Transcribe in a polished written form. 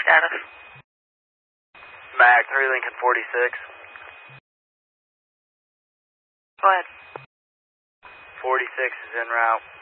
status? Mac 3 Lincoln 46. Go ahead. 46 is en route.